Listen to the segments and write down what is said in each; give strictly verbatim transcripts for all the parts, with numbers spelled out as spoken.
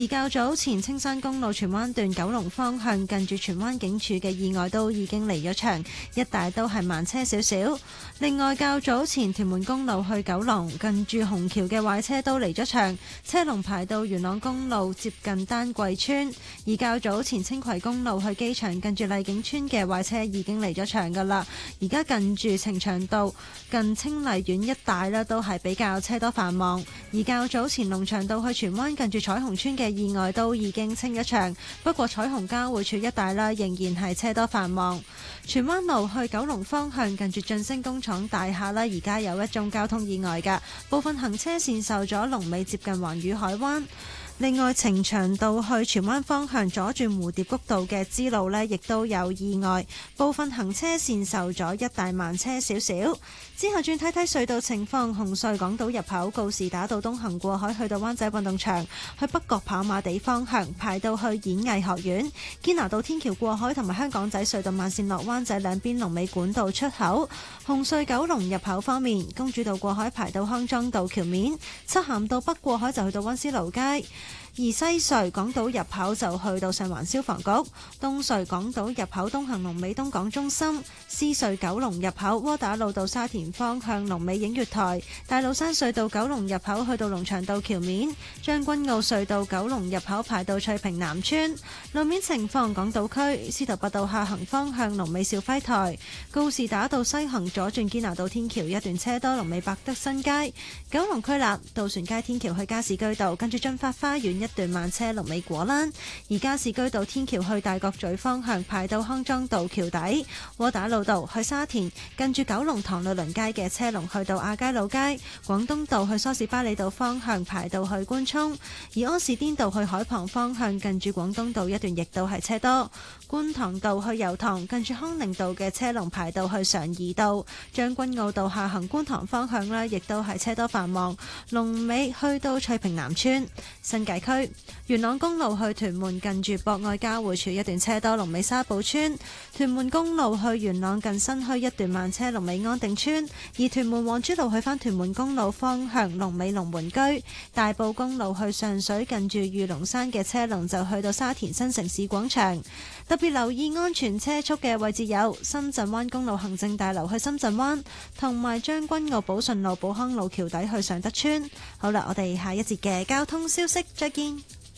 而較早前青山公路荃灣段九龍方向近住荃灣警署嘅意外都已經離咗場，一帶都係慢車少少。另外較早前屯門公路去九龍近住紅橋嘅壞車都離咗場，車龍排到元朗公路接近丹桂村。而較早前青葵公路去機場近住麗景村嘅壞車已經離咗場㗎啦，而家近住呈祥道近清麗苑一帶呢都係比較車多繁忙。而較早前龍翔道去荃灣近住彩虹村嘅意外都已經清一場，不過彩虹交匯處一帶啦，仍然係車多繁忙。荃灣路去九龍方向近住晉升工廠大廈啦，而家有一宗交通意外㗎，部分行車線受阻，龍尾接近環宇海灣。另外，呈祥道去荃灣方向左轉蝴蝶谷道嘅支路呢，亦都有意外，部分行車線受阻，一帶慢車少少。之後轉睇睇隧道情況，紅隧港島入口告士打道東行過海去到灣仔運動場，去北角跑馬地方向排到去演藝學院，堅拿道天橋過海同埋香港仔隧道慢線落灣仔兩邊龍尾管道出口。紅隧九龍入口方面，公主道過海排到康莊道橋面，漆咸道北過海就去到溫思勞街。而西隧港島入口就去到上環消防局，東隧港島入口東行龍尾東港中心，獅隧九龍入口窩打老道沙田方向龍尾映月台，大老山隧道九龍入口去到龍翔道橋面，將軍澳隧道九龍入口排到翠屏南村。路面情況，港島區司徒拔道下行方向龍尾兆輝台，告士打道西行左轉堅拿道天橋一段車多，龍尾百德新街。九龍區立渡船街天橋去加士居道，跟住進發花園一段慢車龍尾果欄，而加士居道天橋去大角咀方向排到康莊道橋底，窩打老道去沙田近住九龍塘律倫街嘅車龍去到亞皆老街，廣東道去梳士巴利道方向排到去官涌，而柯士甸道去海旁方向近住廣東道一段亦都係車多，觀塘道去油塘近住康寧道嘅車龍排到去常怡道，將軍澳道下行觀塘方向呢亦都係車多繁忙，龍尾去到翠屏南村。新界區元朗公路去屯門近住博愛交匯處一段車多，龍尾沙埔村；屯門公路去元朗近新墟一段慢車，龍尾安定村；而屯門往珠路去返屯門公路方向，龍尾龍門居；大埔公路去上水近住御龍山嘅車龍就去到沙田新城市廣場。特別留意安全車速嘅位置有深圳灣公路行政大樓去深圳灣，同埋將軍澳寶順路寶康路橋底去尚德村。好啦，我哋下一節嘅交通消息再見。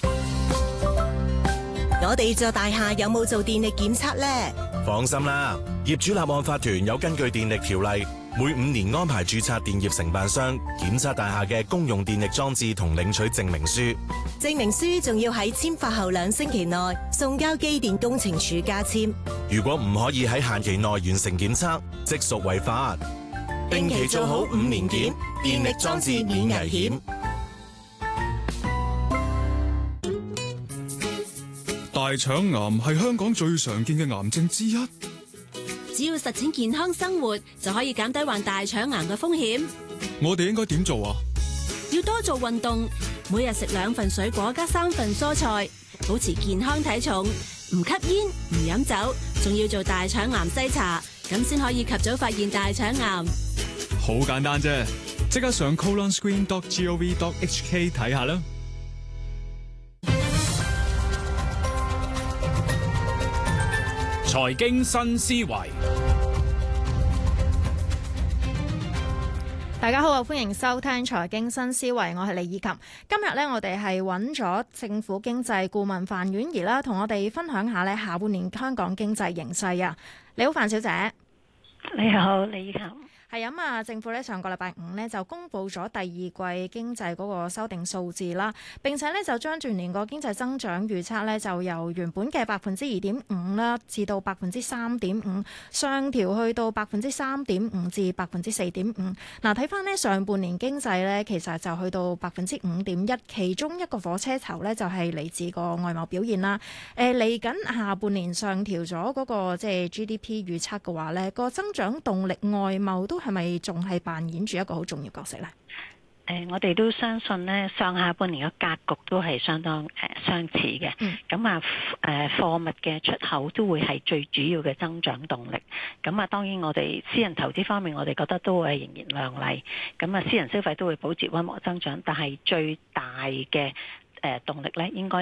我哋座大廈有冇做電力檢測呢？ 放心啦，業主立案法團有根據電力條例，每五年安排註冊電業承辦商檢測大廈嘅公用電力裝置同領取證明書。 證明書仲要喺簽發後兩星期內送交機電工程署加簽。 如果唔可以喺限期內完成檢測，即屬違法。定期做好五年檢，電力裝置免危險。 大腸癌係香港最常見嘅癌症之一。 只要實踐健康生活，就可以減低患大腸癌嘅風險。 我哋應該點做啊？ 要多做運動，每日食兩份水果加三份蔬菜，保持健康體重，唔吸煙唔飲酒，仲要做大腸癌篩查，咁先可以及早發現大腸癌。 好簡單啫，即刻上 colon screen dot gov dot h k 睇下啦。 財經新思維， 大家好啊！歡迎收聽財經新思維，我係李以琴。今日呢，我哋係揾咗政府經濟顧問范婉儀啦，同我哋分享下呢下半年香港經濟形勢啊！你好，范小姐。 你好，李以琴。 係咁啊！政府咧上個禮拜五咧就公布咗第二季經濟嗰個修訂數字啦，並且咧就將全年個經濟增長預測咧就由原本嘅百分之二點五啦，至到百分之三點五，上調去到百分之三點五至百分之四點五。嗱，睇翻呢上半年經濟咧，其實就去到百分之五點一，其中一個火車頭咧就係嚟自個外貿表現啦。誒嚟緊下半年上調咗嗰個即係 G D P 預測嘅話咧，個增長動力外貿都係咪仲係扮演住一個好重要角色呢？ 誒、呃，我哋都相信呢上下半年嘅格局都係相當誒、呃、相似嘅。咁、嗯、啊，誒、呃、貨物嘅出口都會係最主要嘅增長動力。咁啊，當然我哋私人投資方面，我哋覺得都會仍然亮麗。咁啊，私人消費都會保持溫和增長，但係最大嘅誒動力咧，應該